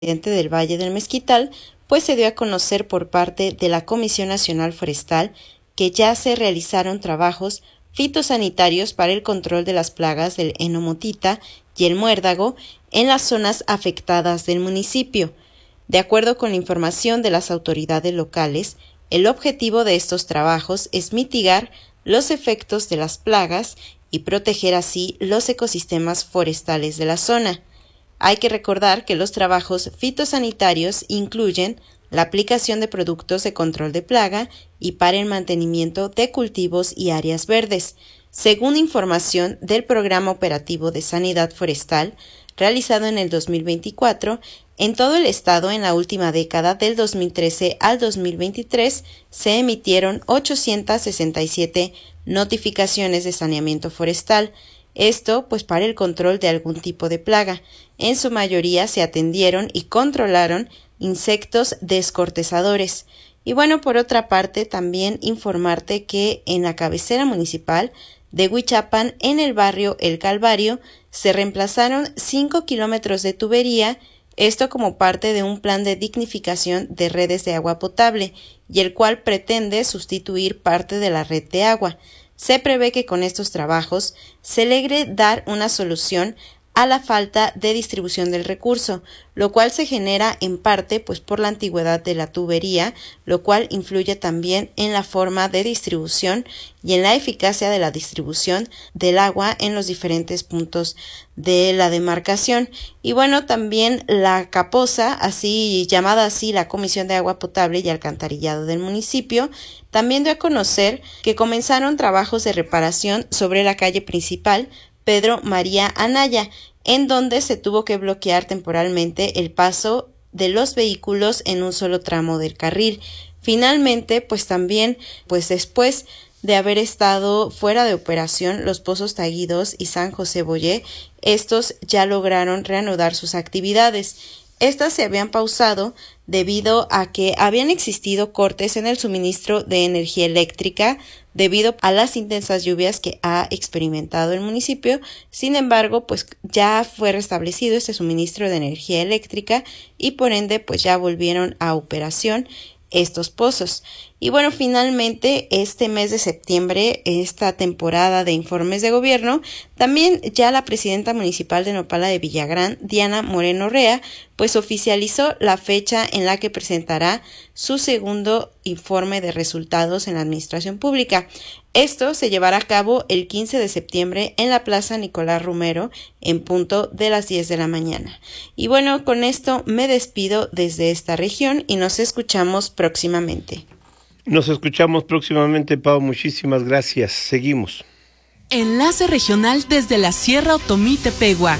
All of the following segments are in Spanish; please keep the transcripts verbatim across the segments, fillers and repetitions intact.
del Valle del Mezquital, pues se dio a conocer por parte de la Comisión Nacional Forestal que ya se realizaron trabajos fitosanitarios para el control de las plagas del enomotita y el muérdago en las zonas afectadas del municipio. De acuerdo con la información de las autoridades locales, el objetivo de estos trabajos es mitigar los efectos de las plagas y proteger así los ecosistemas forestales de la zona. Hay que recordar que los trabajos fitosanitarios incluyen la aplicación de productos de control de plaga y para el mantenimiento de cultivos y áreas verdes. Según información del Programa Operativo de Sanidad Forestal, realizado en el dos mil veinticuatro, en todo el estado en la última década del dos mil trece al dos mil veintitrés se emitieron ochocientas sesenta y siete notificaciones de saneamiento forestal, esto pues para el control de algún tipo de plaga. En su mayoría se atendieron y controlaron insectos descortezadores. Y bueno, por otra parte, también informarte que en la cabecera municipal de Huichapan, en el barrio El Calvario, se reemplazaron cinco kilómetros de tubería, esto como parte de un plan de dignificación de redes de agua potable, y el cual pretende sustituir parte de la red de agua. Se prevé que con estos trabajos se logre dar una solución a la falta de distribución del recurso, lo cual se genera en parte pues por la antigüedad de la tubería, lo cual influye también en la forma de distribución y en la eficacia de la distribución del agua en los diferentes puntos de la demarcación. Y bueno, también la Caposa, así llamada así la Comisión de Agua Potable y Alcantarillado del municipio, también dio a conocer que comenzaron trabajos de reparación sobre la calle principal Pedro María Anaya, en donde se tuvo que bloquear temporalmente el paso de los vehículos en un solo tramo del carril. Finalmente, pues también, pues después de haber estado fuera de operación los pozos Taguidos y San José Boyé, estos ya lograron reanudar sus actividades. Estas se habían pausado debido a que habían existido cortes en el suministro de energía eléctrica debido a las intensas lluvias que ha experimentado el municipio. Sin embargo, pues ya fue restablecido este suministro de energía eléctrica y por ende pues ya volvieron a operación estos pozos. Y bueno, finalmente este mes de septiembre, esta temporada de informes de gobierno, también ya la presidenta municipal de Nopala de Villagrán, Diana Moreno Rea, pues oficializó la fecha en la que presentará su segundo informe de resultados en la administración pública. Esto se llevará a cabo el quince de septiembre en la Plaza Nicolás Romero en punto de las diez de la mañana. Y bueno, con esto me despido desde esta región y nos escuchamos próximamente. Nos escuchamos próximamente, Pau. Muchísimas gracias. Seguimos. Enlace regional desde la Sierra Otomí Tepehua.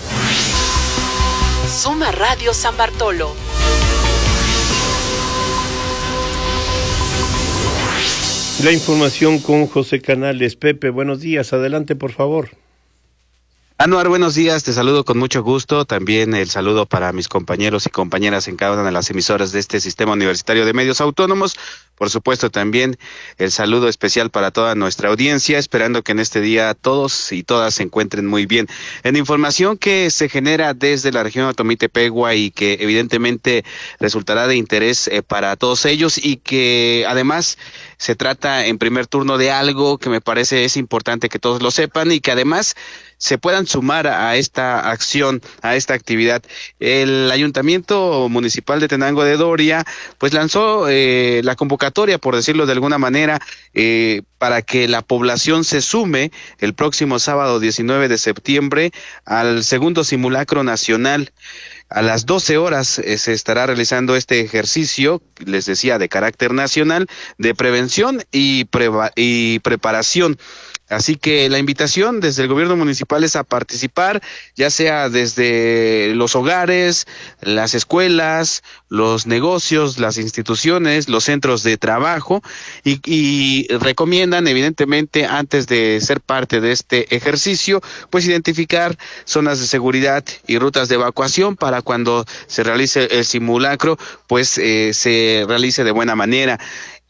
Suma Radio San Bartolo. La información con José Canales. Pepe, buenos días. Adelante, por favor. Anuar, buenos días, te saludo con mucho gusto, también el saludo para mis compañeros y compañeras en cada una de las emisoras de este Sistema Universitario de Medios Autónomos, por supuesto también el saludo especial para toda nuestra audiencia, esperando que en este día todos y todas se encuentren muy bien. En información que se genera desde la región Otomí Tepehua y que evidentemente resultará de interés eh, para todos ellos y que además se trata en primer turno de algo que me parece es importante que todos lo sepan y que además se puedan sumar a esta acción, a esta actividad. El Ayuntamiento Municipal de Tenango de Doria pues lanzó eh, la convocatoria, por decirlo de alguna manera, eh, para que la población se sume el próximo sábado diecinueve de septiembre al segundo simulacro nacional. A las doce horas eh, se estará realizando este ejercicio, les decía, de carácter nacional, de prevención y, preva- y preparación. Así que la invitación desde el gobierno municipal es a participar, ya sea desde los hogares, las escuelas, los negocios, las instituciones, los centros de trabajo y, y recomiendan evidentemente antes de ser parte de este ejercicio, pues identificar zonas de seguridad y rutas de evacuación para cuando se realice el simulacro, pues eh, se realice de buena manera.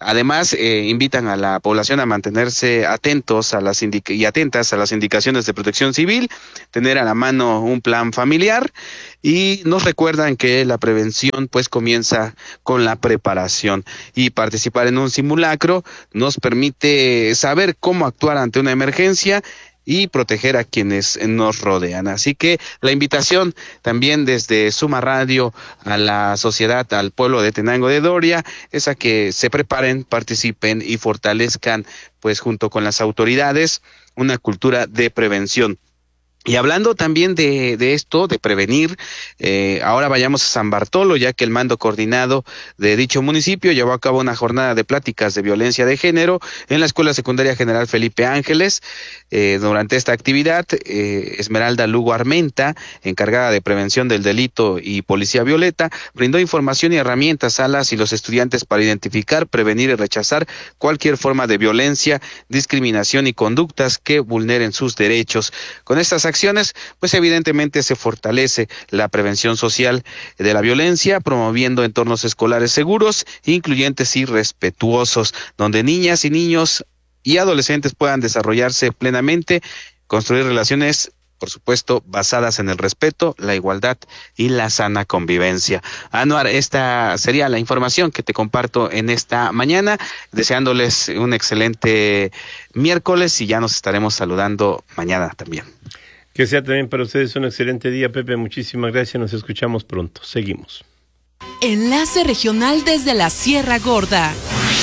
Además, eh, invitan a la población a mantenerse atentos a las indica- y atentas a las indicaciones de protección civil, tener a la mano un plan familiar, y nos recuerdan que la prevención pues comienza con la preparación, y participar en un simulacro nos permite saber cómo actuar ante una emergencia y proteger a quienes nos rodean. Así que la invitación también desde Suma Radio a la sociedad, al pueblo de Tenango de Doria, es a que se preparen, participen y fortalezcan, pues junto con las autoridades, una cultura de prevención. Y hablando también de, de esto, de prevenir, eh, ahora vayamos a San Bartolo, ya que el mando coordinado de dicho municipio llevó a cabo una jornada de pláticas de violencia de género en la Escuela Secundaria General Felipe Ángeles. Eh, durante esta actividad, eh, Esmeralda Lugo Armenta, encargada de prevención del delito y Policía Violeta, brindó información y herramientas a las y los estudiantes para identificar, prevenir y rechazar cualquier forma de violencia, discriminación y conductas que vulneren sus derechos. Con estas acciones, pues evidentemente se fortalece la prevención social de la violencia, promoviendo entornos escolares seguros, incluyentes y respetuosos, donde niñas y niños y adolescentes puedan desarrollarse plenamente, construir relaciones, por supuesto, basadas en el respeto, la igualdad y la sana convivencia. Anuar, esta sería la información que te comparto en esta mañana, deseándoles un excelente miércoles y ya nos estaremos saludando mañana también. Que sea también para ustedes un excelente día, Pepe. Muchísimas gracias. Nos escuchamos pronto. Seguimos. Enlace regional desde la Sierra Gorda.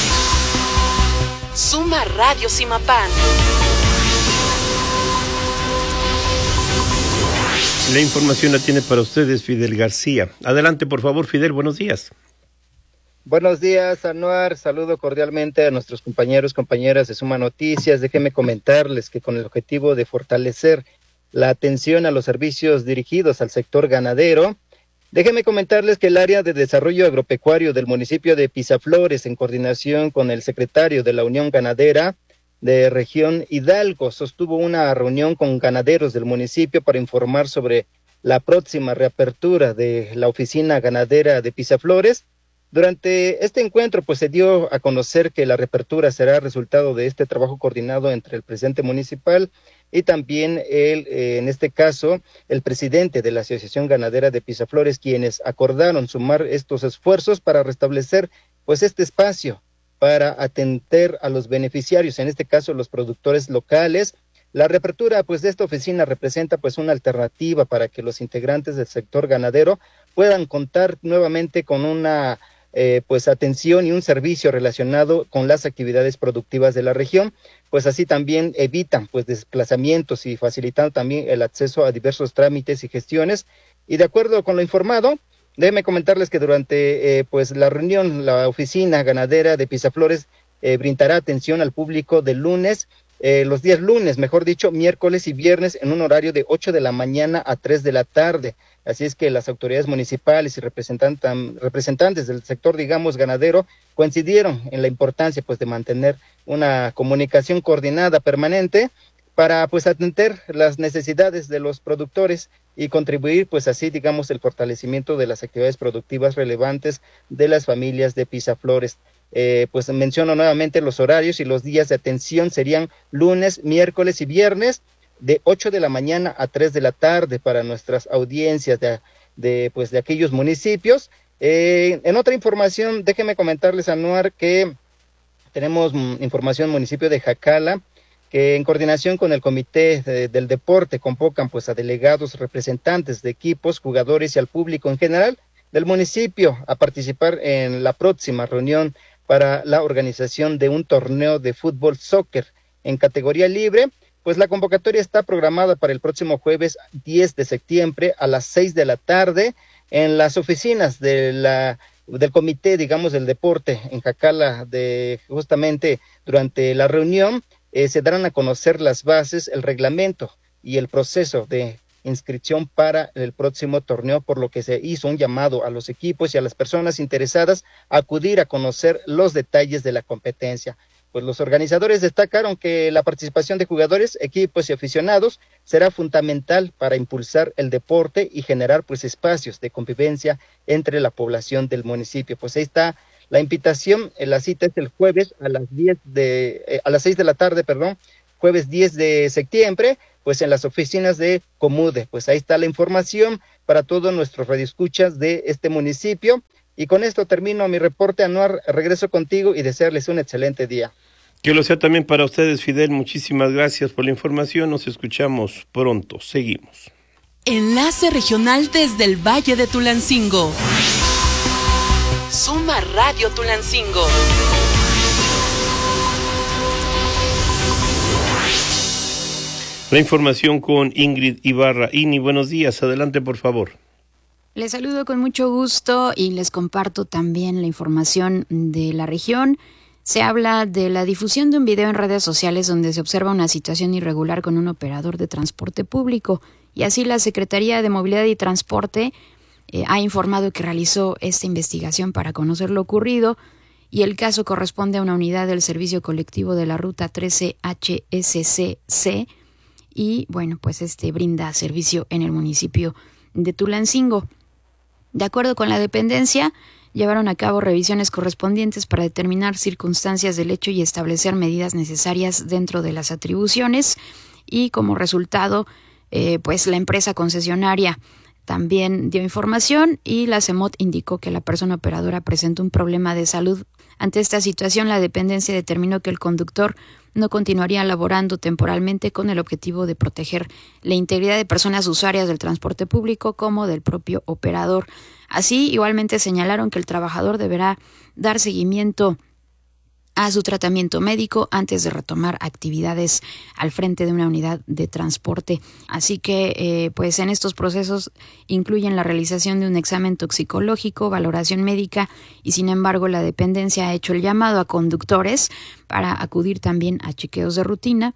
Suma Radio Simapán. La información la tiene para ustedes Fidel García. Adelante, por favor, Fidel. Buenos días. Buenos días, Anuar. Saludo cordialmente a nuestros compañeros, compañeras de Suma Noticias. Déjenme comentarles que con el objetivo de fortalecer la atención a los servicios dirigidos al sector ganadero, déjenme comentarles que el área de desarrollo agropecuario del municipio de Pisaflores, en coordinación con el secretario de la Unión Ganadera de Región Hidalgo, sostuvo una reunión con ganaderos del municipio para informar sobre la próxima reapertura de la oficina ganadera de Pisaflores. Durante este encuentro, pues se dio a conocer que la reapertura será resultado de este trabajo coordinado entre el presidente municipal y también el, eh, en este caso, el presidente de la Asociación Ganadera de Pisaflores, quienes acordaron sumar estos esfuerzos para restablecer, pues, este espacio para atender a los beneficiarios, en este caso, los productores locales. La reapertura, pues, de esta oficina representa, pues, una alternativa para que los integrantes del sector ganadero puedan contar nuevamente con una Eh, pues atención y un servicio relacionado con las actividades productivas de la región, pues así también evitan pues desplazamientos y facilitan también el acceso a diversos trámites y gestiones. Y de acuerdo con lo informado, déjenme comentarles que durante eh, pues la reunión, la oficina ganadera de Pisaflores eh, brindará atención al público de lunes, eh, los días lunes, mejor dicho, miércoles y viernes, en un horario de ocho de la mañana a tres de la tarde. Así es que las autoridades municipales y representantes del sector, digamos, ganadero, coincidieron en la importancia, pues, de mantener una comunicación coordinada permanente para, pues, atender las necesidades de los productores y contribuir, pues, así, digamos, el fortalecimiento de las actividades productivas relevantes de las familias de Pisaflores. Eh, pues menciono nuevamente los horarios y los días de atención serían lunes, miércoles y viernes, de ocho de la mañana a tres de la tarde para nuestras audiencias de, de, pues, de aquellos municipios. Eh, en otra información, déjenme comentarles, Anuar, que tenemos mm, información municipio de Jacala, que en coordinación con el Comité de, del Deporte convocan pues a delegados, representantes de equipos, jugadores y al público en general del municipio a participar en la próxima reunión para la organización de un torneo de fútbol soccer en categoría libre. Pues la convocatoria está programada para el próximo jueves diez de septiembre a las seis de la tarde en las oficinas de la, del comité, digamos, del deporte en Jacala. De, justamente durante la reunión eh, se darán a conocer las bases, el reglamento y el proceso de inscripción para el próximo torneo, por lo que se hizo un llamado a los equipos y a las personas interesadas a acudir a conocer los detalles de la competencia. Pues los organizadores destacaron que la participación de jugadores, equipos y aficionados será fundamental para impulsar el deporte y generar pues espacios de convivencia entre la población del municipio. Pues ahí está La invitación, eh, la cita es el jueves a las diez de, eh, a las seis de la tarde, perdón, jueves diez de septiembre, pues en las oficinas de Comude. Pues ahí está la información para todos nuestros radioescuchas de este municipio. Y con esto termino mi reporte, Anuar. Regreso contigo y desearles un excelente día. Que lo sea también para ustedes, Fidel. Muchísimas gracias por la información. Nos escuchamos pronto. Seguimos. Enlace regional desde el Valle de Tulancingo. Suma Radio Tulancingo. La información con Ingrid Ibarra. Ini, buenos días. Adelante, por favor. Les saludo con mucho gusto y les comparto también la información de la región. Se habla de la difusión de un video en redes sociales donde se observa una situación irregular con un operador de transporte público. Y así la Secretaría de Movilidad y Transporte eh, ha informado que realizó esta investigación para conocer lo ocurrido, y el caso corresponde a una unidad del Servicio Colectivo de la Ruta trece H S C C, y bueno, pues este brinda servicio en el municipio de Tulancingo. De acuerdo con la dependencia, llevaron a cabo revisiones correspondientes para determinar circunstancias del hecho y establecer medidas necesarias dentro de las atribuciones, y como resultado, eh, pues la empresa concesionaria también dio información y la CEMOT indicó que la persona operadora presentó un problema de salud. Ante esta situación, la dependencia determinó que el conductor no continuaría laborando temporalmente con el objetivo de proteger la integridad de personas usuarias del transporte público como del propio operador. Así, igualmente señalaron que el trabajador deberá dar seguimiento a su tratamiento médico antes de retomar actividades al frente de una unidad de transporte. Así que, eh, pues en estos procesos incluyen la realización de un examen toxicológico, valoración médica, y sin embargo la dependencia ha hecho el llamado a conductores para acudir también a chequeos de rutina,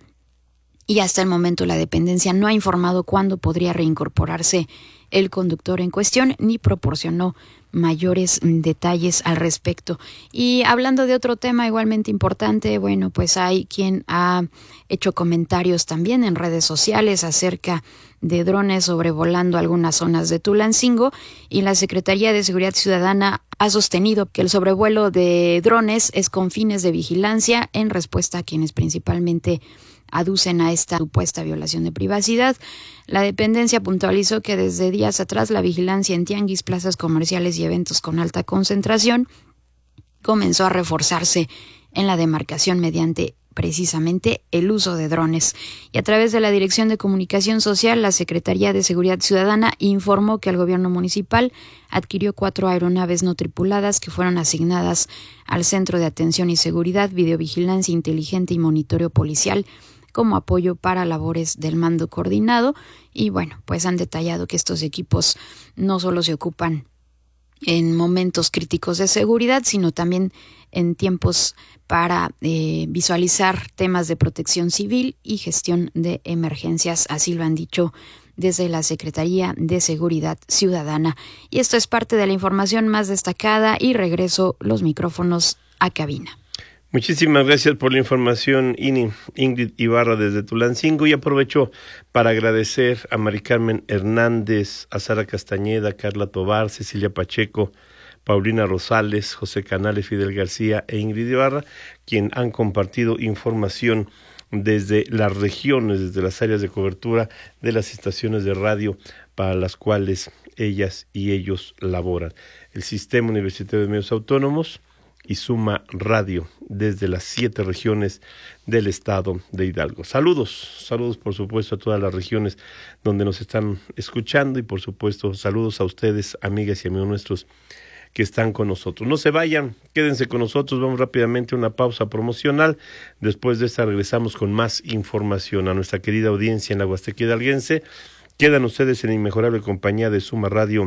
y hasta el momento la dependencia no ha informado cuándo podría reincorporarse el conductor en cuestión, ni proporcionó mayores detalles al respecto. Y hablando de otro tema igualmente importante, bueno, pues hay quien ha hecho comentarios también en redes sociales acerca de drones sobrevolando algunas zonas de Tulancingo, y la Secretaría de Seguridad Ciudadana ha sostenido que el sobrevuelo de drones es con fines de vigilancia en respuesta a quienes principalmente aducen a esta supuesta violación de privacidad. La dependencia puntualizó que desde días atrás la vigilancia en tianguis, plazas comerciales y eventos con alta concentración comenzó a reforzarse en la demarcación mediante precisamente el uso de drones. Y a través de la Dirección de Comunicación Social, la Secretaría de Seguridad Ciudadana informó que el gobierno municipal adquirió cuatro aeronaves no tripuladas que fueron asignadas al Centro de Atención y Seguridad, Videovigilancia Inteligente y Monitoreo Policial como apoyo para labores del mando coordinado. Y bueno, pues han detallado que estos equipos no solo se ocupan en momentos críticos de seguridad, sino también en tiempos para eh, visualizar temas de protección civil y gestión de emergencias. Así lo han dicho desde la Secretaría de Seguridad Ciudadana. Y esto es parte de la información más destacada, y regreso los micrófonos a cabina. Muchísimas gracias por la información, Ini, Ingrid Ibarra desde Tulancingo, y aprovecho para agradecer a Mari Carmen Hernández, a Sara Castañeda, Carla Tobar, Cecilia Pacheco, Paulina Rosales, José Canales, Fidel García e Ingrid Ibarra, quien han compartido información desde las regiones, desde las áreas de cobertura de las estaciones de radio para las cuales ellas y ellos laboran. El Sistema Universitario de Medios Autónomos y Suma Radio desde las siete regiones del estado de Hidalgo. Saludos, saludos por supuesto a todas las regiones donde nos están escuchando, y por supuesto saludos a ustedes, amigas y amigos nuestros que están con nosotros. No se vayan, quédense con nosotros, vamos rápidamente a una pausa promocional. Después de esta regresamos con más información a nuestra querida audiencia en la Huasteca Hidalguense. Quedan ustedes en la inmejorable compañía de Suma Radio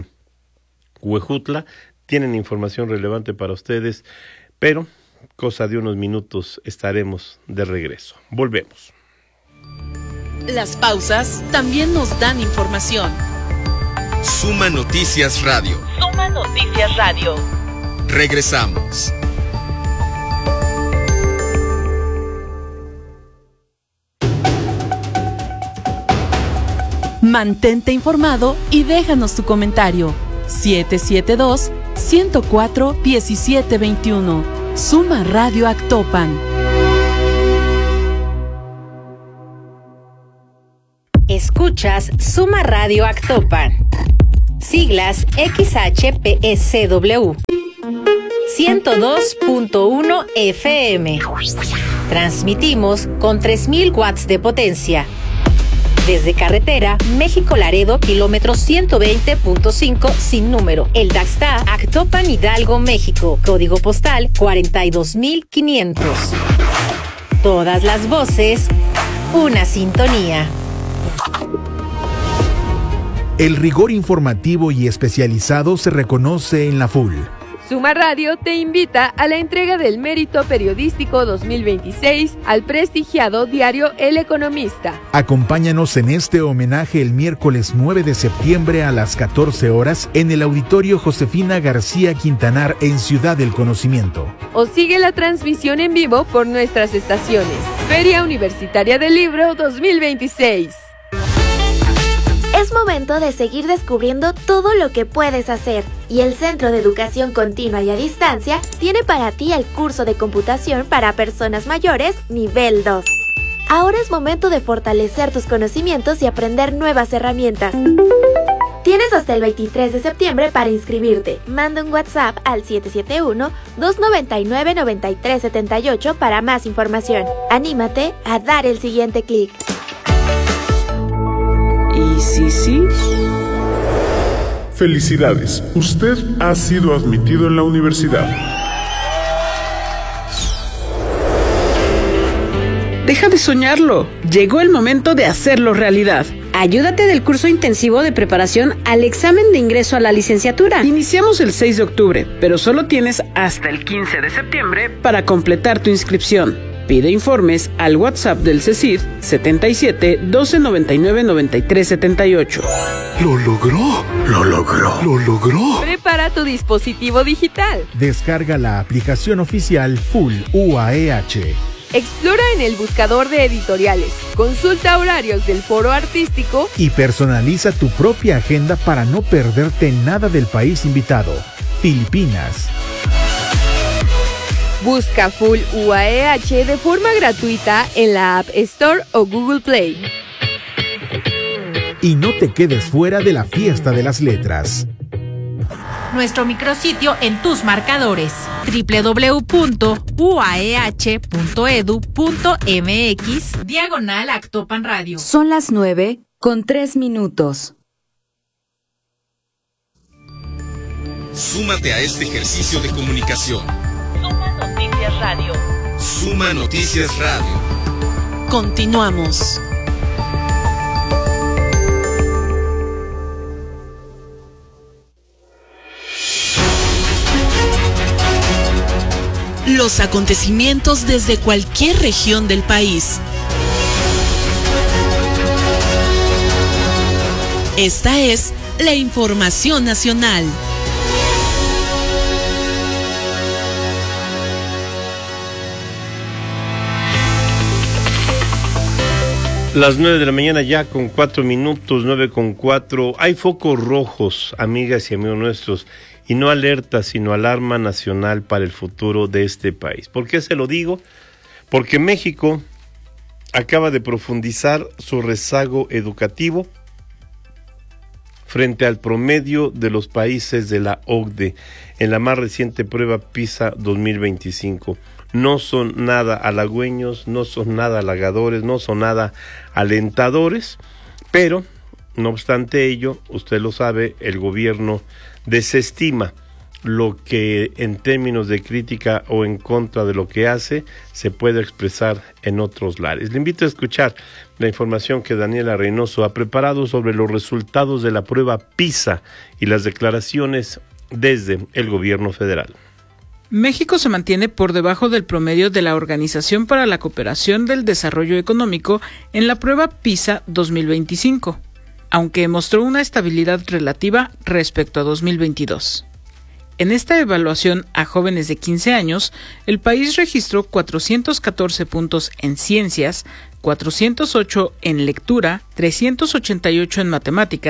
Huejutla. Tienen información relevante para ustedes, pero cosa de unos minutos estaremos de regreso. Volvemos. Las pausas también nos dan información. Suma Noticias Radio. Suma Noticias Radio. Regresamos. Mantente informado y déjanos tu comentario. siete siete dos, ciento cuatro, diecisiete veintiuno. Suma Radio Actopan. Escuchas Suma Radio Actopan. Siglas X H P S W. ciento dos punto uno F M. Transmitimos con tres mil watts de potencia. Desde carretera México-Laredo, kilómetro ciento veinte punto cinco sin número. El Daxta, Actopan, Hidalgo, México. Código postal cuarenta y dos mil quinientos. Todas las voces, una sintonía. El rigor informativo y especializado se reconoce en la F U L. Suma Radio te invita a la entrega del Mérito Periodístico dos mil veintiséis al prestigiado diario El Economista. Acompáñanos en este homenaje el miércoles nueve de septiembre a las catorce horas en el Auditorio Josefina García Quintanar en Ciudad del Conocimiento. O sigue la transmisión en vivo por nuestras estaciones. Feria Universitaria del Libro dos mil veintiséis. Es momento de seguir descubriendo todo lo que puedes hacer, y el Centro de Educación Continua y a Distancia tiene para ti el curso de computación para personas mayores nivel dos. Ahora es momento de fortalecer tus conocimientos y aprender nuevas herramientas. Tienes hasta el veintitrés de septiembre para inscribirte. Manda un WhatsApp al siete siete uno, dos nueve nueve, nueve tres siete ocho para más información. Anímate a dar el siguiente clic. ¿Y sí, sí? Felicidades, usted ha sido admitido en la universidad. Deja de soñarlo, llegó el momento de hacerlo realidad. Ayúdate del curso intensivo de preparación al examen de ingreso a la licenciatura. Iniciamos el seis de octubre, pero solo tienes hasta el quince de septiembre para completar tu inscripción. Pide informes al WhatsApp del CECID setenta y siete, doce noventa y nueve, noventa y tres setenta y ocho. ¡Lo logró! ¡Lo logró! ¡Lo logró! Prepara tu dispositivo digital. Descarga la aplicación oficial F U L U A E H. Explora en el buscador de editoriales, consulta horarios del foro artístico y personaliza tu propia agenda para no perderte nada del país invitado, Filipinas. Busca F U L U A E H de forma gratuita en la App Store o Google Play. Y no te quedes fuera de la fiesta de las letras. Nuestro micrositio en tus marcadores, doble u doble u doble u punto u a e h punto e d u punto m x diagonal Actopan Radio. Son las nueve con tres minutos. Súmate a este ejercicio de comunicación. Suma Noticias Radio. Suma Noticias Radio. Continuamos. Los acontecimientos desde cualquier región del país. Esta es la información nacional. Las nueve de la mañana ya con cuatro minutos, nueve con cuatro. Hay focos rojos, amigas y amigos nuestros, y no alerta, sino alarma nacional para el futuro de este país. ¿Por qué se lo digo? Porque México acaba de profundizar su rezago educativo frente al promedio de los países de la O C D E en la más reciente prueba PISA dos mil veinticinco. No son nada halagüeños, no son nada halagadores, no son nada alentadores, pero no obstante ello, usted lo sabe, el gobierno desestima lo que en términos de crítica o en contra de lo que hace se puede expresar en otros lares. Le invito a escuchar la información que Daniela Reynoso ha preparado sobre los resultados de la prueba PISA y las declaraciones desde el gobierno federal. México se mantiene por debajo del promedio de la Organización para la Cooperación del Desarrollo Económico en la prueba PISA dos mil veinticinco, aunque mostró una estabilidad relativa respecto a dos mil veintidós. En esta evaluación a jóvenes de quince años, el país registró cuatrocientos catorce puntos en ciencias, cuatrocientos ocho en lectura, trescientos ochenta y ocho en matemáticas,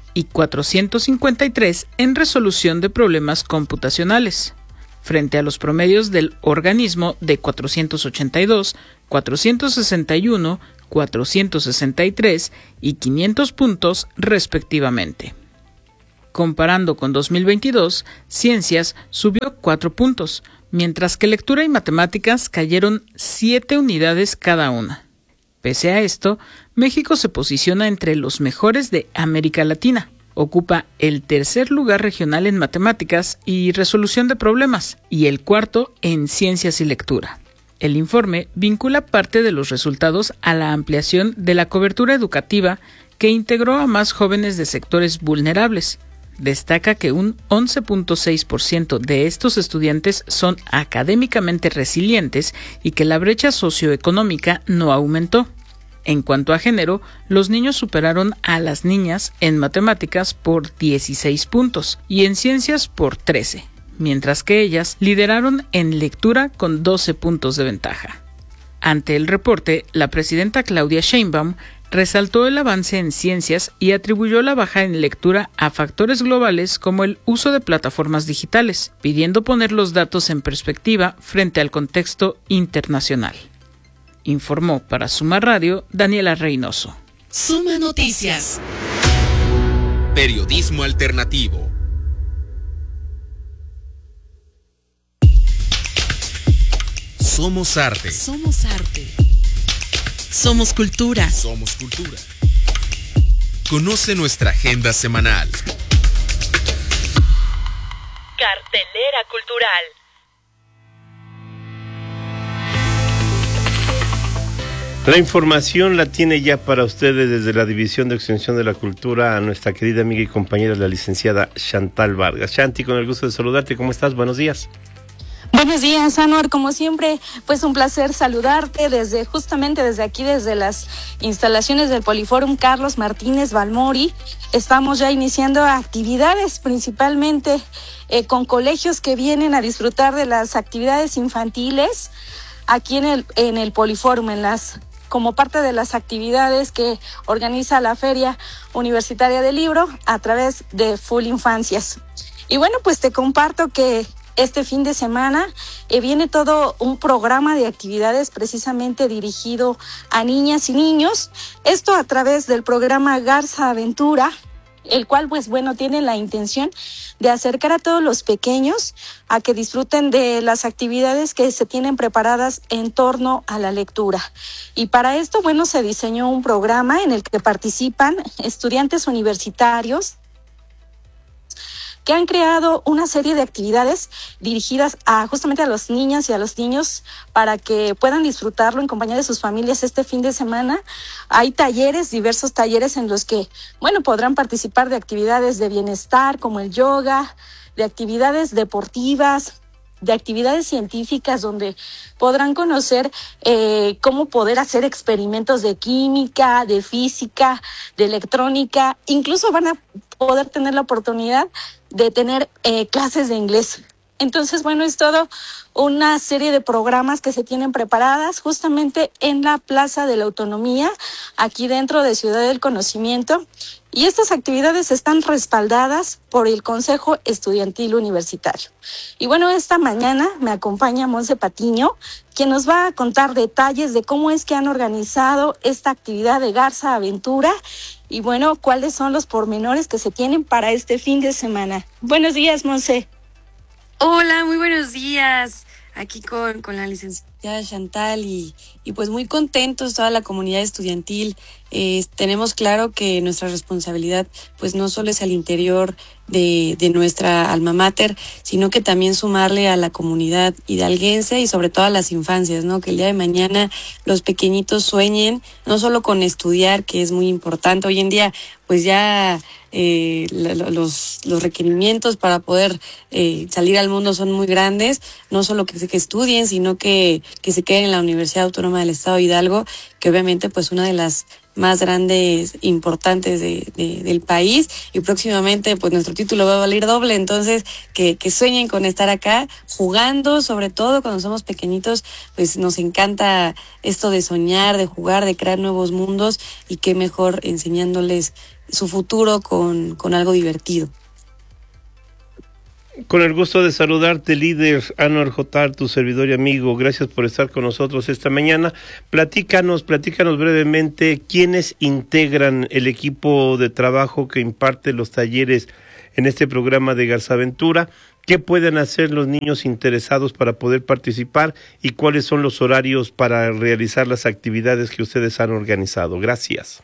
y cuatrocientos cincuenta y tres en resolución de problemas computacionales, frente a los promedios del organismo de cuatrocientos ochenta y dos, cuatrocientos sesenta y uno, cuatrocientos sesenta y tres y quinientos puntos respectivamente. Comparando con dos mil veintidós, Ciencias subió cuatro puntos, mientras que Lectura y Matemáticas cayeron siete unidades cada una. Pese a esto, México se posiciona entre los mejores de América Latina. Ocupa el tercer lugar regional en matemáticas y resolución de problemas y el cuarto en ciencias y lectura. El informe vincula parte de los resultados a la ampliación de la cobertura educativa que integró a más jóvenes de sectores vulnerables. Destaca que un once punto seis por ciento de estos estudiantes son académicamente resilientes y que la brecha socioeconómica no aumentó. En cuanto a género, los niños superaron a las niñas en matemáticas por dieciséis puntos y en ciencias por trece, mientras que ellas lideraron en lectura con doce puntos de ventaja. Ante el reporte, la presidenta Claudia Sheinbaum resaltó el avance en ciencias y atribuyó la baja en lectura a factores globales como el uso de plataformas digitales, pidiendo poner los datos en perspectiva frente al contexto internacional. Informó para Suma Radio Daniela Reynoso. Suma Noticias. Periodismo alternativo. Somos arte. Somos arte. Somos cultura. Somos cultura. Conoce nuestra agenda semanal. Cartelera cultural. La información la tiene ya para ustedes desde la División de Extensión de la Cultura a nuestra querida amiga y compañera, la licenciada Chantal Vargas. Chanti, con el gusto de saludarte. ¿Cómo estás? Buenos días. Buenos días, Anuar, como siempre, pues un placer saludarte desde, justamente desde aquí, desde las instalaciones del Poliforum Carlos Martínez Balmori. Estamos ya iniciando actividades, principalmente eh, con colegios que vienen a disfrutar de las actividades infantiles aquí en el, en el Poliforum, en las, como parte de las actividades que organiza la Feria Universitaria del Libro a través de Full Infancias. Y bueno, pues te comparto que este fin de semana eh, viene todo un programa de actividades precisamente dirigido a niñas y niños. Esto a través del programa Garza Aventura, el cual pues bueno tiene la intención de acercar a todos los pequeños a que disfruten de las actividades que se tienen preparadas en torno a la lectura. Y para esto bueno se diseñó un programa en el que participan estudiantes universitarios que han creado una serie de actividades dirigidas a justamente a las niñas y a los niños para que puedan disfrutarlo en compañía de sus familias este fin de semana. Hay talleres, diversos talleres en los que, bueno, podrán participar de actividades de bienestar como el yoga, de actividades deportivas, de actividades científicas donde podrán conocer eh, cómo poder hacer experimentos de química, de física, de electrónica. Incluso van a poder tener la oportunidad de tener eh, clases de inglés. Entonces, bueno, es todo una serie de programas que se tienen preparadas justamente en la Plaza de la Autonomía, aquí dentro de Ciudad del Conocimiento. Y estas actividades están respaldadas por el Consejo Estudiantil Universitario. Y bueno, esta mañana me acompaña Monse Patiño, quien nos va a contar detalles de cómo es que han organizado esta actividad de Garza Aventura y bueno, cuáles son los pormenores que se tienen para este fin de semana. Buenos días, Monse. Hola, muy buenos días. Aquí con, con la licenciada Chantal y, y pues muy contentos toda la comunidad estudiantil. Eh, tenemos claro que nuestra responsabilidad pues no solo es al interior de, de nuestra alma mater, sino que también sumarle a la comunidad hidalguense y sobre todo a las infancias, ¿no? Que el día de mañana los pequeñitos sueñen no solo con estudiar, que es muy importante. Hoy en día pues ya eh, los, los requerimientos para poder eh, salir al mundo son muy grandes, no solo que, que estudien, sino que, que se queden en la Universidad Autónoma del Estado de Hidalgo, que obviamente pues una de las más grandes, importantes de, de, del país, y próximamente pues nuestro título va a valer doble, entonces que, que sueñen con estar acá jugando, sobre todo cuando somos pequeñitos, pues nos encanta esto de soñar, de jugar, de crear nuevos mundos, y qué mejor enseñándoles su futuro con, con algo divertido. Con el gusto de saludarte, líder Anwar Jotar, tu servidor y amigo. Gracias por estar con nosotros esta mañana. Platícanos, platícanos brevemente quiénes integran el equipo de trabajo que imparte los talleres en este programa de Garzaventura. ¿Qué pueden hacer los niños interesados para poder participar y cuáles son los horarios para realizar las actividades que ustedes han organizado? Gracias.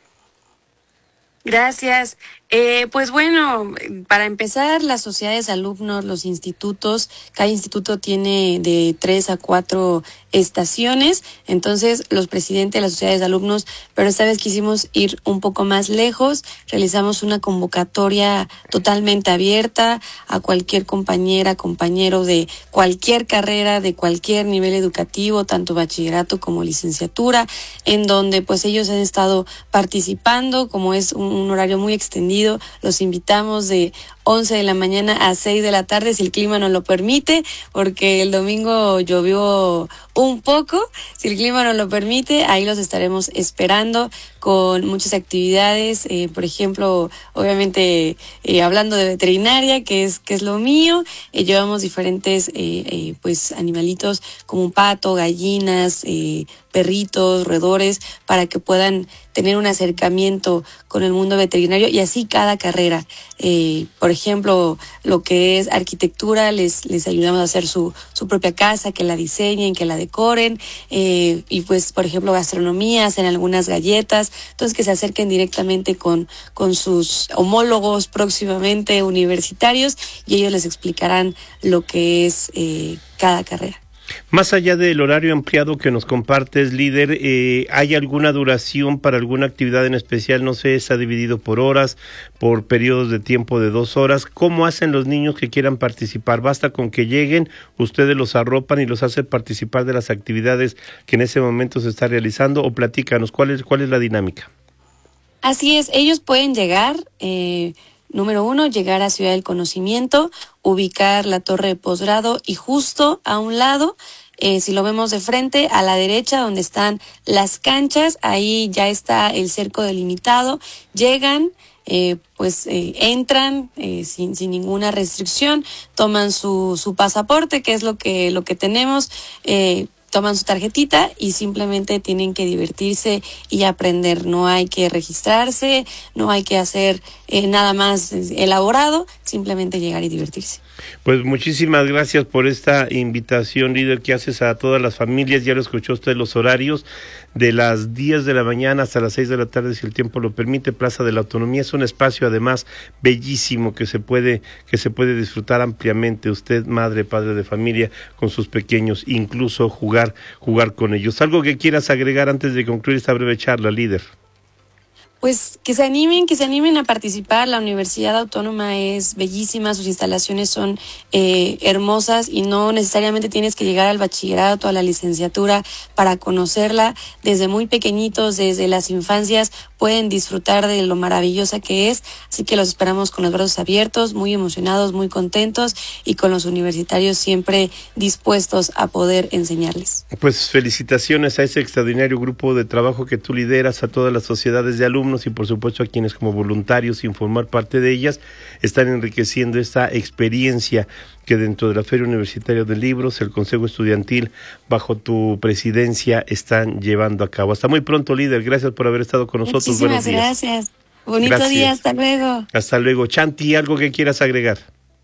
Gracias. Eh, pues bueno, para empezar, las sociedades de alumnos, los institutos, cada instituto tiene de tres a cuatro estaciones, entonces los presidentes de las sociedades de alumnos, pero esta vez quisimos ir un poco más lejos, realizamos una convocatoria totalmente abierta a cualquier compañera, compañero de cualquier carrera, de cualquier nivel educativo, tanto bachillerato como licenciatura, en donde pues ellos han estado participando, como es un, un horario muy extendido. Los invitamos de once de la mañana a seis de la tarde, si el clima nos lo permite, porque el domingo llovió un poco. Si el clima nos lo permite, ahí los estaremos esperando con muchas actividades, eh, por ejemplo, obviamente eh, hablando de veterinaria, que es que es lo mío, eh, llevamos diferentes eh, eh, pues animalitos como un pato, gallinas, eh, perritos, roedores, para que puedan tener un acercamiento con el mundo veterinario, y así cada carrera. Eh, por ejemplo, lo que es arquitectura, les les ayudamos a hacer su su propia casa, que la diseñen, que la decoren, eh, y pues, por ejemplo, gastronomía, hacen algunas galletas, entonces que se acerquen directamente con, con sus homólogos próximamente universitarios, y ellos les explicarán lo que es eh, cada carrera. Más allá del horario ampliado que nos compartes, líder, eh, ¿hay alguna duración para alguna actividad en especial? No sé, ¿está dividido por horas, por periodos de tiempo de dos horas? ¿Cómo hacen los niños que quieran participar? ¿Basta con que lleguen, ustedes los arropan y los hacen participar de las actividades que en ese momento se está realizando? O platícanos, ¿cuál es, cuál es la dinámica? Así es, ellos pueden llegar... Eh, Número uno, llegar a Ciudad del Conocimiento, ubicar la torre de posgrado y justo a un lado, eh, si lo vemos de frente, a la derecha donde están las canchas, ahí ya está el cerco delimitado, llegan, eh, pues eh, entran eh, sin, sin ninguna restricción, toman su, su pasaporte, que es lo que, lo que tenemos, eh, toman su tarjetita y simplemente tienen que divertirse y aprender. No hay que registrarse, no hay que hacer eh, nada más elaborado, simplemente llegar y divertirse. Pues muchísimas gracias por esta invitación, líder, que haces a todas las familias. Ya lo escuchó usted, los horarios de las diez de la mañana hasta las seis de la tarde, si el tiempo lo permite. Plaza de la Autonomía es un espacio además bellísimo que se puede que se puede disfrutar ampliamente. Usted, madre, padre de familia, con sus pequeños, incluso jugar jugar con ellos. ¿Algo que quieras agregar antes de concluir esta breve charla, líder? Pues que se animen, que se animen a participar. La Universidad Autónoma es bellísima, sus instalaciones son eh, hermosas y no necesariamente tienes que llegar al bachillerato, a la licenciatura para conocerla. Desde muy pequeñitos, desde las infancias, pueden disfrutar de lo maravillosa que es, así que los esperamos con los brazos abiertos, muy emocionados, muy contentos y con los universitarios siempre dispuestos a poder enseñarles. Pues felicitaciones a ese extraordinario grupo de trabajo que tú lideras, a todas las sociedades de alumnos y por supuesto a quienes como voluntarios, sin formar parte de ellas, están enriqueciendo esta experiencia que dentro de la Feria Universitaria de Libros, el Consejo Estudiantil, bajo tu presidencia, están llevando a cabo. Hasta muy pronto, líder. Gracias por haber estado con nosotros. Muchísimas Buenos días. gracias. Bonito Gracias. día. Hasta luego. Hasta luego. Chanti, ¿algo que quieras agregar?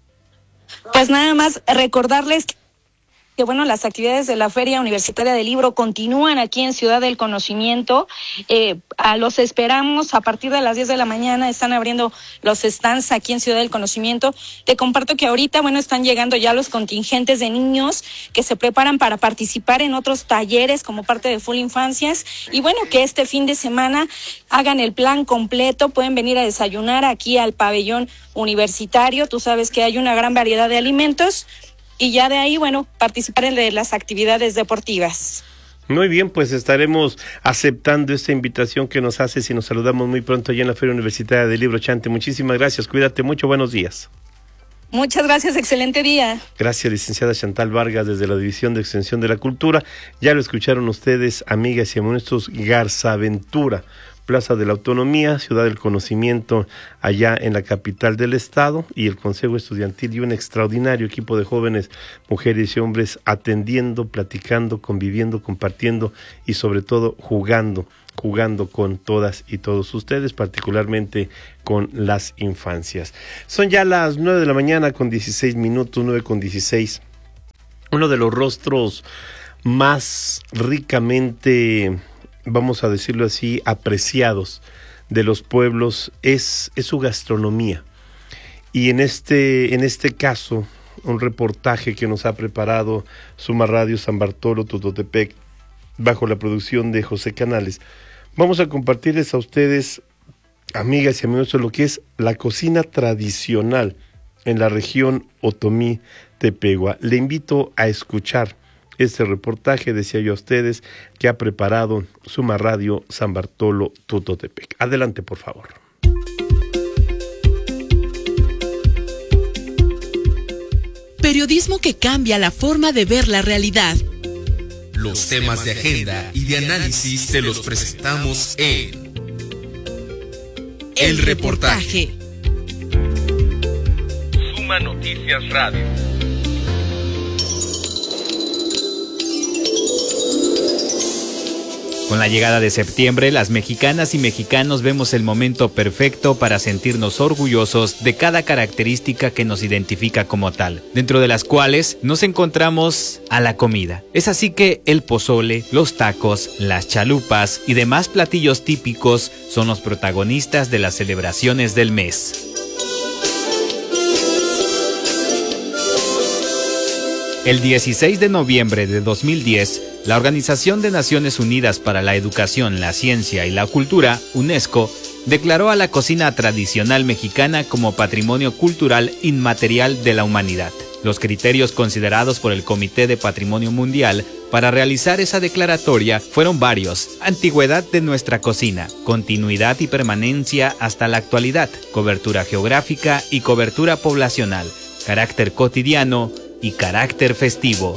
Pues nada más recordarles que que bueno, las actividades de la Feria Universitaria del Libro continúan aquí en Ciudad del Conocimiento. Eh, a los esperamos a partir de las diez de la mañana, están abriendo los stands aquí en Ciudad del Conocimiento. Te comparto que ahorita, bueno, están llegando ya los contingentes de niños que se preparan para participar en otros talleres como parte de Full Infancias. Y bueno, que este fin de semana hagan el plan completo, pueden venir a desayunar aquí al pabellón universitario. Tú sabes que hay una gran variedad de alimentos. Y ya de ahí, bueno, participar en de las actividades deportivas. Muy bien, pues estaremos aceptando esta invitación que nos haces y nos saludamos muy pronto allá en la Feria Universitaria del Libro. Chante, muchísimas gracias, cuídate mucho, buenos días. Muchas gracias, excelente día. Gracias, licenciada Chantal Vargas, desde la División de Extensión de la Cultura. Ya lo escucharon ustedes, amigas y amigos, Garzaventura, Plaza de la Autonomía, Ciudad del Conocimiento, allá en la capital del estado, y el Consejo Estudiantil y un extraordinario equipo de jóvenes, mujeres y hombres atendiendo, platicando, conviviendo, compartiendo y sobre todo jugando, jugando con todas y todos ustedes, particularmente con las infancias. Son ya las nueve de la mañana con dieciséis minutos, nueve con dieciséis. Uno de los rostros más ricamente, vamos a decirlo así, apreciados de los pueblos es, es su gastronomía. Y en este, en este caso, un reportaje que nos ha preparado Suma Radio San Bartolo Tototepec, bajo la producción de José Canales, vamos a compartirles a ustedes, amigas y amigos, lo que es la cocina tradicional en la región Otomí Tepehua. Le invito a escuchar este reportaje, decía yo a ustedes, que ha preparado Suma Radio San Bartolo Tototepec. Adelante, por favor. Periodismo que cambia la forma de ver la realidad. Los temas de agenda y de análisis te los presentamos en El Reportaje. Suma Noticias Radio. Con la llegada de septiembre, las mexicanas y mexicanos vemos el momento perfecto para sentirnos orgullosos de cada característica que nos identifica como tal, dentro de las cuales nos encontramos a la comida. Es así que el pozole, los tacos, las chalupas y demás platillos típicos son los protagonistas de las celebraciones del mes. El dieciséis de noviembre de dos mil diez, la Organización de Naciones Unidas para la Educación, la Ciencia y la Cultura, UNESCO, declaró a la cocina tradicional mexicana como Patrimonio Cultural Inmaterial de la Humanidad. Los criterios considerados por el Comité de Patrimonio Mundial para realizar esa declaratoria fueron varios: antigüedad de nuestra cocina, continuidad y permanencia hasta la actualidad, cobertura geográfica y cobertura poblacional, carácter cotidiano y carácter festivo.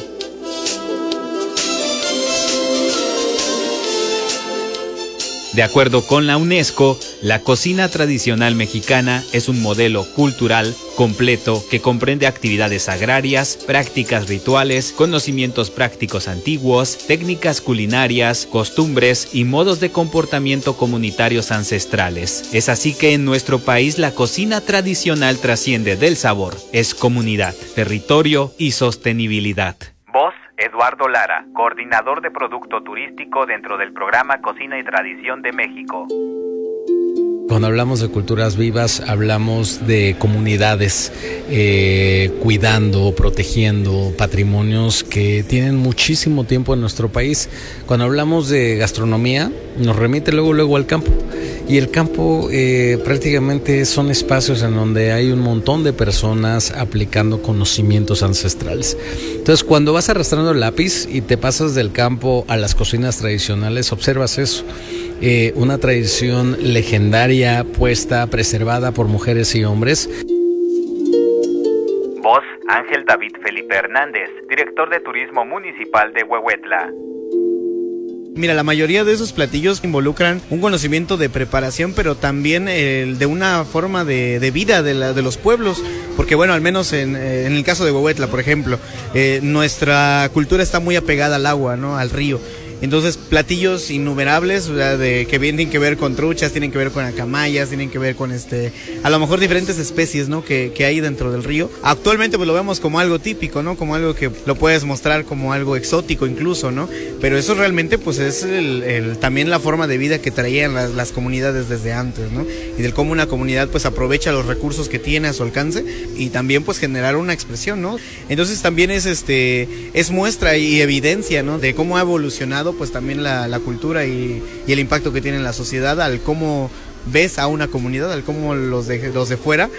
De acuerdo con la UNESCO, la cocina tradicional mexicana es un modelo cultural completo que comprende actividades agrarias, prácticas rituales, conocimientos prácticos antiguos, técnicas culinarias, costumbres y modos de comportamiento comunitarios ancestrales. Es así que en nuestro país la cocina tradicional trasciende del sabor, es comunidad, territorio y sostenibilidad. Voz: Eduardo Lara, coordinador de producto turístico dentro del programa Cocina y Tradición de México. Cuando hablamos de culturas vivas, hablamos de comunidades eh, cuidando, protegiendo patrimonios que tienen muchísimo tiempo en nuestro país. Cuando hablamos de gastronomía, nos remite luego, luego al campo. Y el campo eh, prácticamente son espacios en donde hay un montón de personas aplicando conocimientos ancestrales. Entonces, cuando vas arrastrando el lápiz y te pasas del campo a las cocinas tradicionales, observas eso. Eh, una tradición legendaria, puesta, preservada por mujeres y hombres. Voz: Ángel David Felipe Hernández, director de Turismo Municipal de Huehuetla. Mira, la mayoría de esos platillos involucran un conocimiento de preparación, pero también eh, de una forma de, de vida de, la, de los pueblos, porque bueno, al menos en, eh, en el caso de Huehuetla, por ejemplo, eh, nuestra cultura está muy apegada al agua, ¿no? Al río. Entonces, platillos innumerables, o sea, de que tienen que ver con truchas, tienen que ver con acamayas, tienen que ver con este, a lo mejor diferentes especies, ¿no? Que, que hay dentro del río. Actualmente pues lo vemos como algo típico, ¿no? Como algo que lo puedes mostrar como algo exótico incluso, ¿no? Pero eso realmente pues es el, el, también la forma de vida que traían las, las comunidades desde antes, ¿no? Y del cómo una comunidad pues aprovecha los recursos que tiene a su alcance y también pues generar una expresión, ¿no? Entonces también es este, es muestra y evidencia, ¿no? De cómo ha evolucionado pues también la, la cultura y, y el impacto que tiene en la sociedad al cómo ves a una comunidad, al cómo los de, los de fuera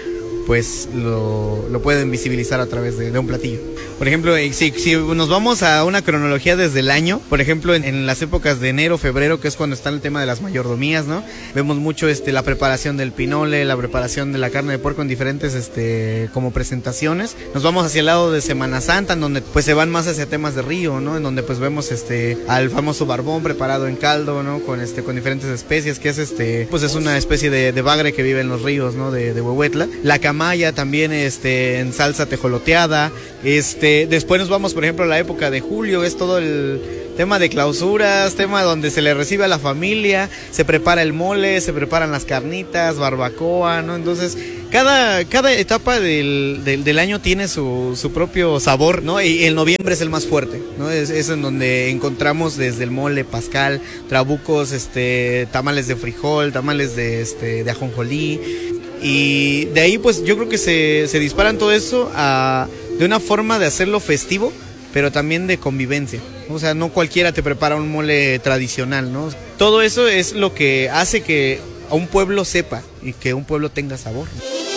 pues lo, lo pueden visibilizar a través de, de un platillo. Por ejemplo, si, si nos vamos a una cronología desde el año, por ejemplo, en, en las épocas de enero, febrero, que es cuando está el tema de las mayordomías, ¿no? Vemos mucho este la preparación del pinole, la preparación de la carne de puerco en diferentes este como presentaciones. Nos vamos hacia el lado de Semana Santa, en donde pues se van más hacia temas de río, ¿no? En donde pues vemos este al famoso barbón preparado en caldo, ¿no? Con este con diferentes especies, que es este pues es una especie de, de bagre que vive en los ríos, ¿no? De, de Huehuetla. La camaya también este en salsa tejoloteada. Este, después nos vamos, por ejemplo, a la época de julio, es todo el tema de clausuras, tema donde se le recibe a la familia, se prepara el mole, se preparan las carnitas, barbacoa, ¿no? Entonces, cada, cada etapa del, del, del año tiene su, su propio sabor, ¿no? Y el noviembre es el más fuerte, ¿no? Es, es en donde encontramos desde el mole pascal, trabucos, este, tamales de frijol, tamales de, este, de ajonjolí, y de ahí pues yo creo que se, se disparan todo eso a... de una forma de hacerlo festivo, pero también de convivencia. O sea, no cualquiera te prepara un mole tradicional, ¿no? Todo eso es lo que hace que a un pueblo sepa y que un pueblo tenga sabor.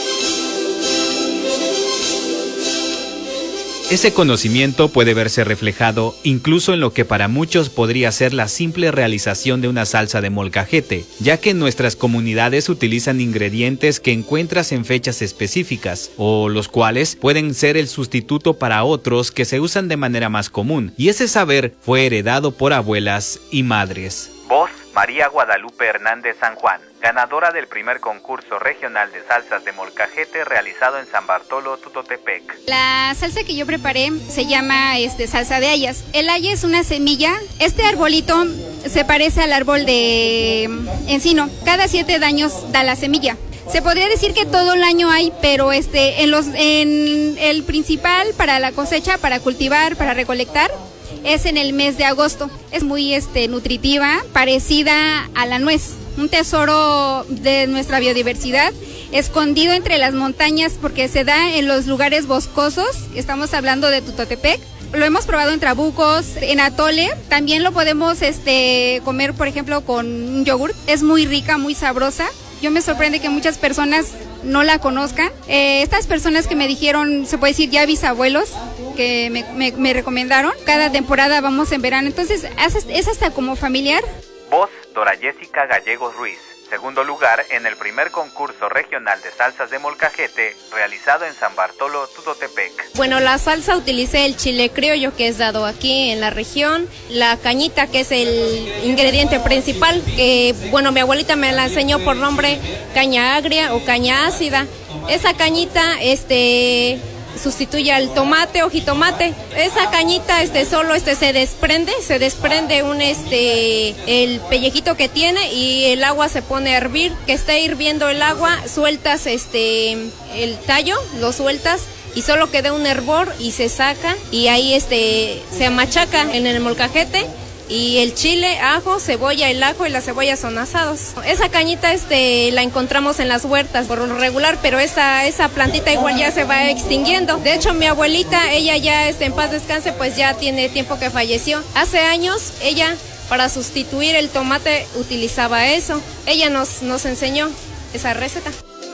Ese conocimiento puede verse reflejado incluso en lo que para muchos podría ser la simple realización de una salsa de molcajete, ya que en nuestras comunidades utilizan ingredientes que encuentras en fechas específicas, o los cuales pueden ser el sustituto para otros que se usan de manera más común, y ese saber fue heredado por abuelas y madres. Voz: María Guadalupe Hernández San Juan, ganadora del primer concurso regional de salsas de molcajete realizado en San Bartolo, Tutotepec. La salsa que yo preparé se llama este, salsa de hayas. El haya es una semilla. Este arbolito se parece al árbol de encino. Cada siete años da la semilla. Se podría decir que todo el año hay, pero este, en, los, en el principal para la cosecha, para cultivar, para recolectar, es en el mes de agosto. Es muy este, nutritiva, parecida a la nuez, un tesoro de nuestra biodiversidad, escondido entre las montañas porque se da en los lugares boscosos. Estamos hablando de Tutotepec. Lo hemos probado en trabucos, en atole. También lo podemos este, comer, por ejemplo, con un yogur. Es muy rica, muy sabrosa. Yo me sorprende que muchas personas no la conozcan. Eh, estas personas que me dijeron, se puede decir ya bisabuelos, que me, me, me recomendaron. Cada temporada vamos en verano, entonces es hasta como familiar. Voz: Dora Jessica Gallegos Ruiz. Segundo lugar en el primer concurso regional de salsas de molcajete realizado en San Bartolo, Tutotepec. Bueno, la salsa utilicé el chile criollo que es dado aquí en la región, la cañita que es el ingrediente principal, que bueno, mi abuelita me la enseñó por nombre caña agria o caña ácida. Esa cañita, este... sustituye al tomate o jitomate. Esa cañita este solo este se desprende, se desprende un este el pellejito que tiene y el agua se pone a hervir, que está hirviendo el agua, sueltas este el tallo, lo sueltas y solo queda un hervor y se saca y ahí este se machaca en el molcajete. Y el chile, ajo, cebolla, el ajo y la cebolla son asados. Esa cañita este la encontramos en las huertas por lo regular, pero esa esa plantita igual ya se va extinguiendo. De hecho, mi abuelita, ella ya este, en paz descanse, pues ya tiene tiempo que falleció. Hace años, ella para sustituir el tomate utilizaba eso. Ella nos, nos enseñó esa receta.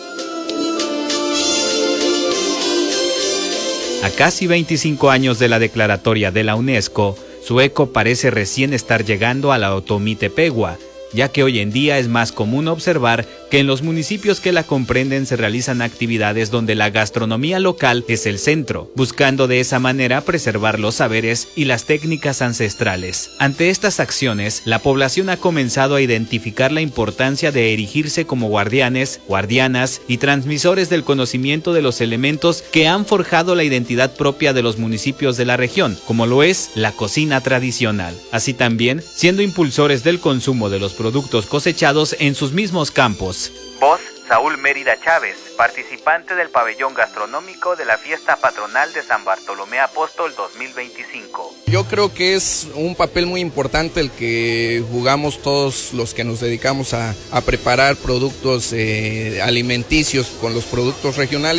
A casi veinticinco años de la declaratoria de la UNESCO, su eco parece recién estar llegando a la Otomí Tepehua, ya que hoy en día es más común observar que en los municipios que la comprenden se realizan actividades donde la gastronomía local es el centro, buscando de esa manera preservar los saberes y las técnicas ancestrales. Ante estas acciones, la población ha comenzado a identificar la importancia de erigirse como guardianes, guardianas y transmisores del conocimiento de los elementos que han forjado la identidad propia de los municipios de la región, como lo es la cocina tradicional. Así también, siendo impulsores del consumo de los productos cosechados en sus mismos campos. Voz: Saúl Mérida Chávez, participante del pabellón gastronómico de la fiesta patronal de San Bartolomé Apóstol dos mil veinticinco. Yo creo que es un papel muy importante el que jugamos todos los que nos dedicamos a, a preparar productos eh, alimenticios con los productos regionales,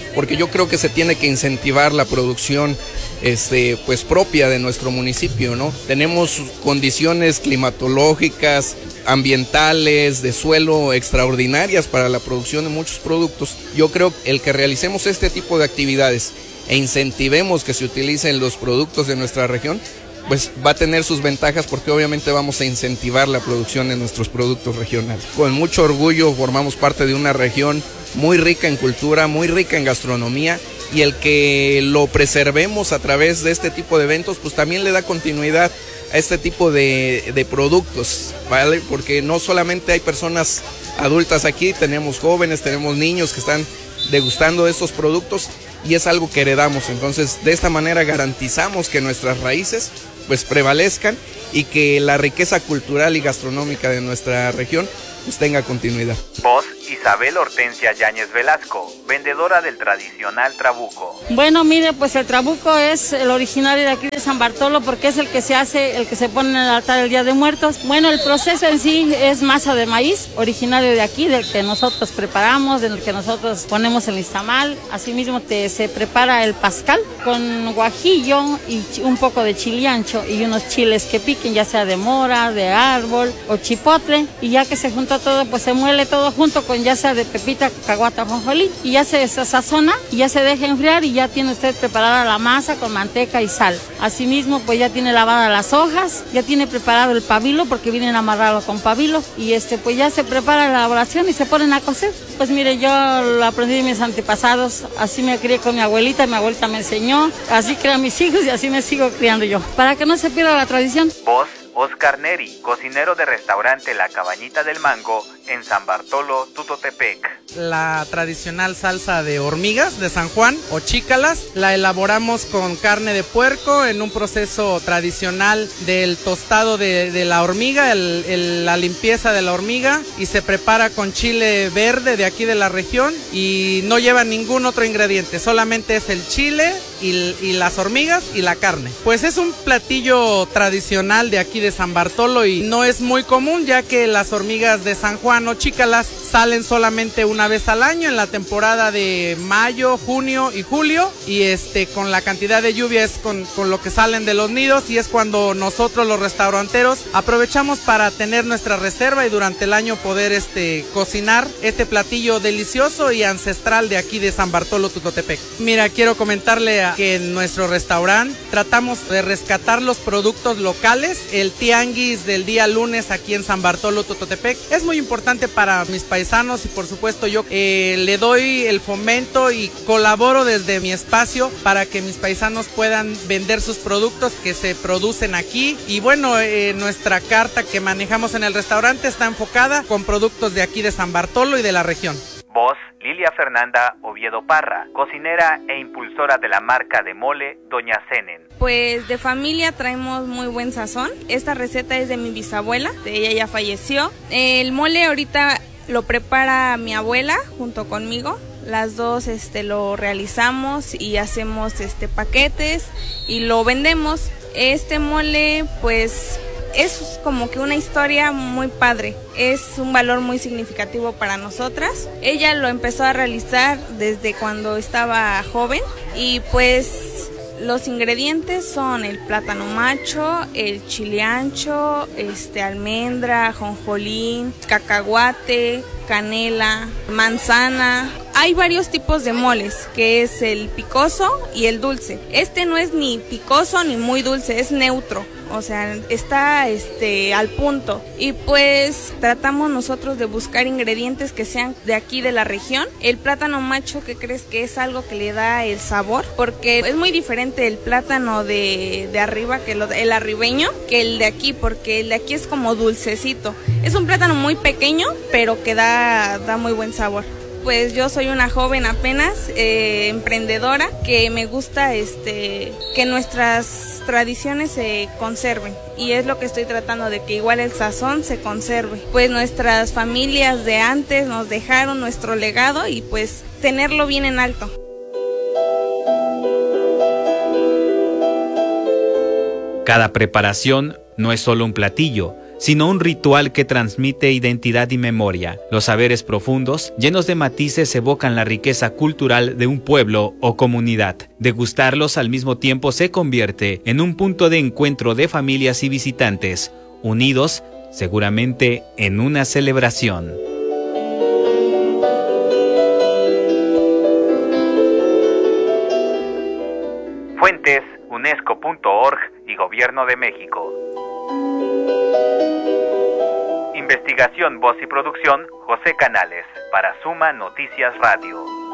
porque yo creo que se tiene que incentivar la producción este, pues propia de nuestro municipio, ¿no? Tenemos condiciones climatológicas, ambientales, de suelo extraordinarias para la producción de muchos productos. Yo creo que el que realicemos este tipo de actividades e incentivemos que se utilicen los productos de nuestra región, pues va a tener sus ventajas porque obviamente vamos a incentivar la producción de nuestros productos regionales. Con mucho orgullo formamos parte de una región muy rica en cultura, muy rica en gastronomía, y el que lo preservemos a través de este tipo de eventos, pues también le da continuidad a este tipo de, de productos, ¿vale? Porque no solamente hay personas adultas aquí, tenemos jóvenes, tenemos niños que están degustando estos productos y es algo que heredamos. Entonces, de esta manera garantizamos que nuestras raíces pues prevalezcan y que la riqueza cultural y gastronómica de nuestra región pues tenga continuidad. Voz Isabel Hortensia Yáñez Velasco, vendedora del tradicional trabuco. Bueno, mire, pues el trabuco es el originario de aquí de San Bartolo porque es el que se hace, el que se pone en el altar el Día de Muertos. Bueno, el proceso en sí es masa de maíz, originario de aquí, del que nosotros preparamos, del que nosotros ponemos el nixtamal. Asimismo te, se prepara el pascal con guajillo y un poco de chile ancho y unos chiles que piquen, ya sea de mora, de árbol o chipotle, y ya que se junta todo, pues se muele todo junto con ya sea de pepita, cacahuata, ajonjolí, y ya se sazona y ya se deja enfriar y ya tiene usted preparada la masa con manteca y sal. Asimismo, pues ya tiene lavadas las hojas, ya tiene preparado el pabilo porque vienen amarrados con pabilo y este pues ya se prepara la elaboración y se ponen a cocer. Pues mire, yo lo aprendí de mis antepasados, así me crié con mi abuelita, mi abuelita me enseñó, así crean mis hijos y así me sigo criando yo, para que no se pierda la tradición. Voz Oscar Neri, cocinero de restaurante La Cabañita del Mango en San Bartolo, Tutotepec. La tradicional salsa de hormigas de San Juan o chícalas la elaboramos con carne de puerco en un proceso tradicional del tostado de, de la hormiga, el, el, la limpieza de la hormiga, y se prepara con chile verde de aquí de la región y no lleva ningún otro ingrediente, solamente es el chile y, y las hormigas y la carne. Pues es un platillo tradicional de aquí de San Bartolo y no es muy común, ya que las hormigas de San Juan o chícalas salen solamente una vez al año en la temporada de mayo, junio y julio, y este con la cantidad de lluvia es con, con lo que salen de los nidos, y es cuando nosotros los restauranteros aprovechamos para tener nuestra reserva y durante el año poder este cocinar este platillo delicioso y ancestral de aquí de San Bartolo, Tutotepec. Mira, quiero comentarle a, que en nuestro restaurante tratamos de rescatar los productos locales. El tianguis del día lunes aquí en San Bartolo, Tutotepec es muy importante para mis paisanos y por supuesto yo eh, le doy el fomento y colaboro desde mi espacio para que mis paisanos puedan vender sus productos que se producen aquí. Y bueno, eh, nuestra carta que manejamos en el restaurante está enfocada con productos de aquí de San Bartolo y de la región. Voz Lilia Fernanda Oviedo Parra, cocinera e impulsora de la marca de mole Doña Cenen. Pues de familia traemos muy buen sazón. Esta receta es de mi bisabuela, ella ya falleció. El mole ahorita lo prepara mi abuela junto conmigo. Las dos este, lo realizamos y hacemos este, paquetes y lo vendemos. Este mole pues es como que una historia muy padre, es un valor muy significativo para nosotras. Ella lo empezó a realizar desde cuando estaba joven y pues los ingredientes son el plátano macho, el chile ancho, este, almendra, ajonjolín, cacahuate, canela, manzana. Hay varios tipos de moles, que es el picoso y el dulce. Este no es ni picoso ni muy dulce, es neutro. O sea, está este al punto. Y pues tratamos nosotros de buscar ingredientes que sean de aquí de la región. El plátano macho, ¿qué crees que es algo que le da el sabor? Porque es muy diferente el plátano de, de arriba, que lo, el arribeño, que el de aquí, porque el de aquí es como dulcecito. Es un plátano muy pequeño, pero que da, da muy buen sabor. Pues yo soy una joven apenas, eh, emprendedora, que me gusta este que nuestras tradiciones se conserven, y es lo que estoy tratando, de que igual el sazón se conserve. Pues nuestras familias de antes nos dejaron nuestro legado y pues tenerlo bien en alto. Cada preparación no es solo un platillo, sino un ritual que transmite identidad y memoria. Los saberes profundos, llenos de matices, evocan la riqueza cultural de un pueblo o comunidad. Degustarlos al mismo tiempo se convierte en un punto de encuentro de familias y visitantes, unidos seguramente en una celebración. Fuentes, unesco punto org y Gobierno de México. Investigación, voz y producción, José Canales, para Suma Noticias Radio.